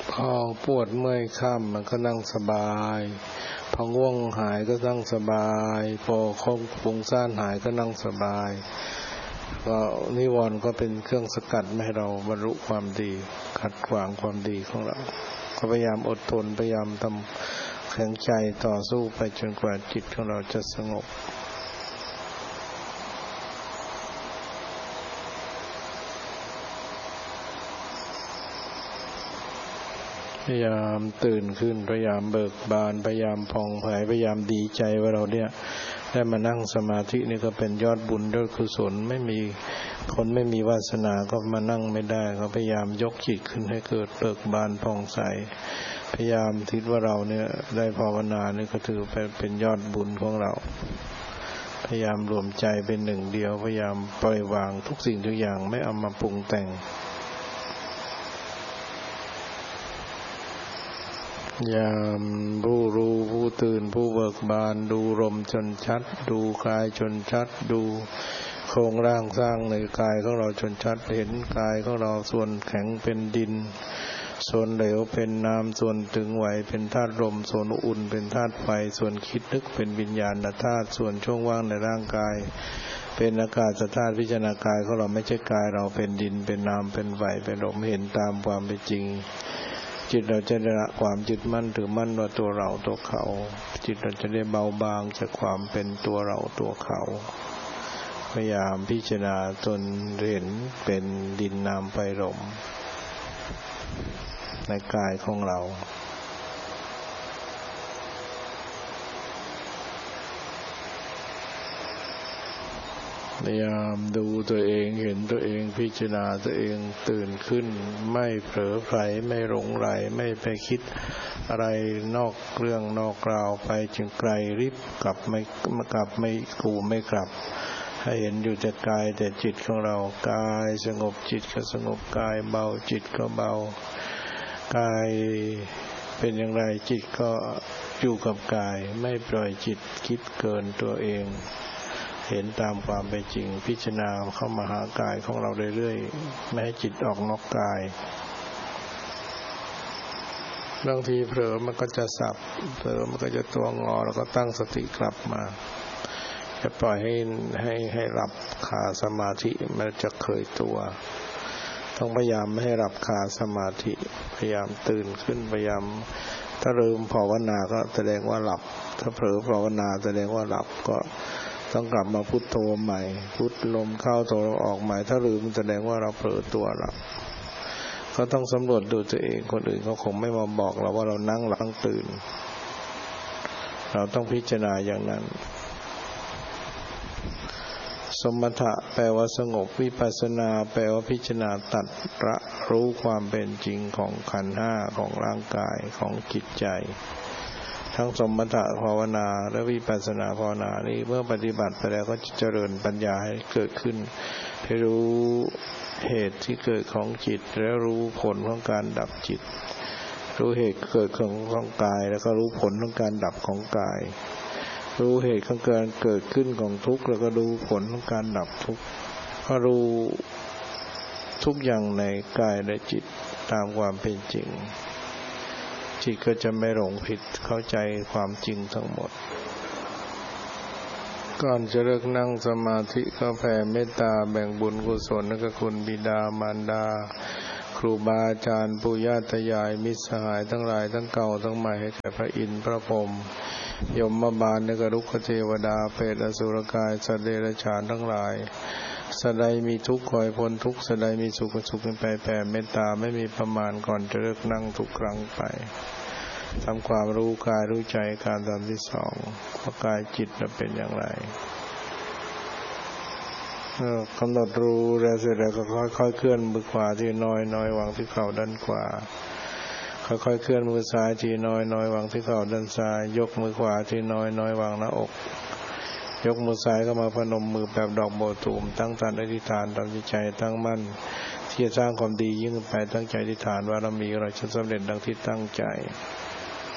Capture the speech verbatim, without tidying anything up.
พอปวดเมื่อยค่ำมันก็นั่งสบายพอง่วงหายก็นั่งสบายพอคงฟุ้งซ่านหายก็นั่งสบายก็นิวรณ์ก็เป็นเครื่องสกัดไม่ให้เราบรรลุความดีขัดขวางความดีของเราก็พยายามอดทนพยายามทำแข็งใจต่อสู้ไปจนกว่าจิตของเราจะสงบพยายามตื่นขึ้นพยายามเบิกบานพยายามผ่องใสพยายามดีใจว่าเราเนี่ยได้มานั่งสมาธินี่ก็เป็นยอดบุญยอดกุศลไม่มีคนไม่มีวาสนาก็มานั่งไม่ได้ก็พยายามยกจิตขึ้นให้เกิดเบิกบานผ่องใสพยายามคิดว่าเราเนี่ยได้ภาวนานี่ก็ถือเป็นยอดบุญของเราพยายามรวมใจเป็นหนึ่งเดียวพยายามปล่อยวางทุกสิ่งทุกอย่างไม่เอามาปรุงแต่งยามผู้รู้ผู้ตื่นผู้เบิกบานดูลมจนชัดดูกายจนชัดดูโครงร่างสร้างในกายของเราจนชัดเห็นกายของเราส่วนแข็งเป็นดินส่วนเหลวเป็นน้ำส่วนตึงไหวเป็นธาตุลมส่วนอุ่นเป็นธาตุไฟส่วนคิดนึกเป็นวิญญาณธาตุส่วนช่วงว่างในร่างกายเป็นอากาศธาตุพิจารณากายของเราไม่ใช่กายเราเป็นดินเป็นน้ำเป็นไฟเป็นลมเห็นตามความเป็นจริงจิตเราจะได้ละความยึดมั่นถือมั่นว่าตัวเราตัวเขาจิตเราจะได้เบาบางจากความเป็นตัวเราตัวเขาพยายามพิจารณาจนเห็นเป็นดินน้ำไฟลมในกายของเราพยายามดูตัวเองเห็นตัวเองพิจารณาตัวเองตื่นขึ้นไม่เผลอไผลไม่หลงไหลไม่ไปคิดอะไรนอกเรื่องนอกราวไปจึงไกลรีบกลับไม่กลับไม่กูไม่กลับให้เห็นอยู่แต่กายแต่จิตของเรากายสงบจิตก็สงบกายเบาจิตก็เบากายเป็นอย่างไรจิตก็อยู่กับกายไม่ปล่อยจิตคิดเกินตัวเองเห็นตามความเป็นจริงพิจารณาเข้ามาหากายของเราเรื่อยๆไม่ให้จิตออกนอกกายบางทีเผลอมันก็จะสับเผลอมันก็จะตัวงอแล้วก็ตั้งสติกลับมาจะปล่อยให้ให้ให้หลับคาสมาธิมันจะเคยตัวต้องพยายามไม่ให้หลับคาสมาธิพยายามตื่นขึ้นพยายามถ้าลืมภาวนาก็แสดงว่าหลับถ้าเผลอภาวนาแสดงว่าหลับก็ต้องกลับมาพุทโธใหม่พุทลมเข้าโธออกใหม่ถ้าลืมแสดงว่าเราเผลอตัวหลับก็ต้องสำรวจดูตัวเองคนอื่นเขาคงไม่มาบอกเราว่าเรานั่งหลับตื่นเราต้องพิจารณาอย่างนั้นสมถะแปลว่าสงบวิปัสสนาแปลว่าพิจารณาตัดละรู้ความเป็นจริงของขันธ์ห้าของร่างกายของจิตใจทั้งสมถะภาวนาและวิปัสสนาภาวนานี้เมื่อปฏิบัติไปแล้วก็จะเจริญปัญญาให้เกิดขึ้นให้รู้เหตุที่เกิดของจิตและรู้ผลของการดับจิตรู้เหตุเกิดของของกายแล้วก็รู้ผลของการดับของกายรู้เหตุของการเกิดขึ้นของทุกข์แล้วก็รู้ผลของการดับทุกข์ก็รู้ทุกอย่างในกายและจิตตามความเป็นจริงจิตก็จะไม่หลงผิดเข้าใจความจริงทั้งหมดก่อนจะเลิกนั่งสมาธิก็แผ่เมตตาแบ่งบุญกุศลให้กับคุณบิดามารดาครูบาอาจารย์ปู่ย่าตายายมิตรสหายทั้งหลายทั้งเก่าทั้งใหม่ให้แก่พระอินทร์พระพรหมยมบาลและก็รุกขเทวดาเปรตอสุรกายสัตว์เดรัจฉานทั้งหลายสะใดมีทุกข์คอยพ้นทุกข์สะใดมีสุขสุขไปแผ่เมตตาไม่มีประมาณก่อนจะเลิกนั่งทุกครั้งไปทำความรู้กายรู้ใจการตอนที่สองว่ากายจิตจะเป็นอย่างไรกำหนดรู้แล้วเสร็จแล้วก็ค่อยๆเคลื่อนมือขวาที่น้อยน้อยวางที่เข่าด้านขวาค่อยๆเคลื่อนมือซ้ายที่น้อยน้อยวางที่เข่าด้านซ้ายยกมือขวาที่น้อยน้อยวางหน้าอกยกมือซ้ายก็มาพนมมือแบบดอกโบตูมตั้งใจอธิษฐานทำจิตใจตั้งมั่นที่จะสร้างความดียิ่งขึ้นไปตั้งใจอธิษฐานว่าเรามีอะไรจะสำเร็จดังที่ตั้งใจ